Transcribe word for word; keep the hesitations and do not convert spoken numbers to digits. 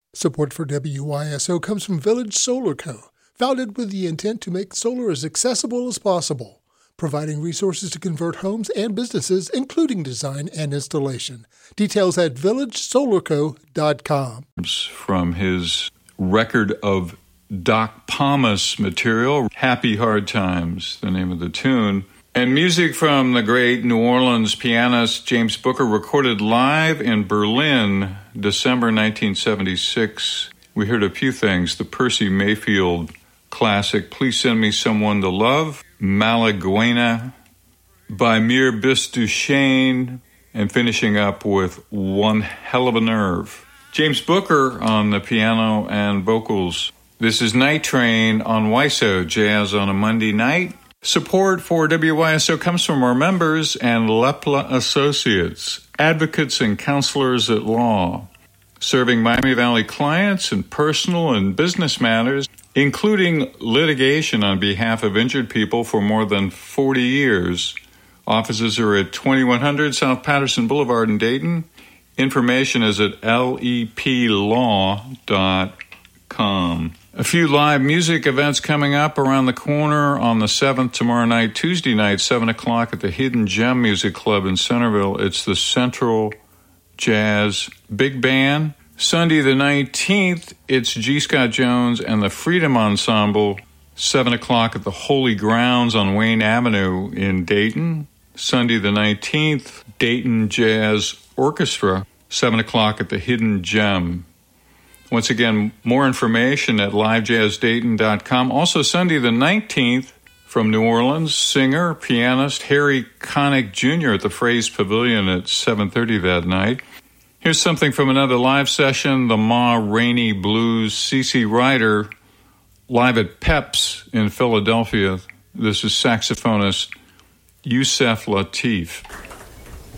Support for W Y S O comes from Village Solar Co., founded with the intent to make solar as accessible as possible, providing resources to convert homes and businesses, including design and installation. Details at village solar co dot com. From his record of Doc Pomus material, Happy Hard Times, the name of the tune. And music from the great New Orleans pianist James Booker, recorded live in Berlin, December nineteen seventy-six. We heard a few things. The Percy Mayfield classic, Please Send Me Someone to Love, Malaguena by Mir Bisduchesne, and finishing up with One Hell of a Nerve. James Booker on the piano and vocals. This is Night Train on W Y S O, Jazz on a Monday Night. Support for W Y S O comes from our members and Lepla Associates, advocates and counselors at law, serving Miami Valley clients in personal and business matters, including litigation on behalf of injured people for more than forty years. Offices are at twenty-one hundred South Patterson Boulevard in Dayton. Information is at L E P law dot com. A few live music events coming up around the corner on the seventh, tomorrow night, Tuesday night, seven o'clock at the Hidden Gem Music Club in Centerville. It's the Central Jazz Big Band. Sunday the nineteenth, it's G. Scott Jones and the Freedom Ensemble, seven o'clock at the Holy Grounds on Wayne Avenue in Dayton. Sunday the nineteenth, Dayton Jazz Orchestra, seven o'clock at the Hidden Gem. Once again, more information at live jazz dayton dot com. Also, Sunday the nineteenth, from New Orleans, singer, pianist Harry Connick Junior at the Phrase Pavilion at seven thirty that night. Here's something from another live session, the Ma Rainey Blues, C C Ryder, live at Peps in Philadelphia. This is saxophonist Yusef Lateef.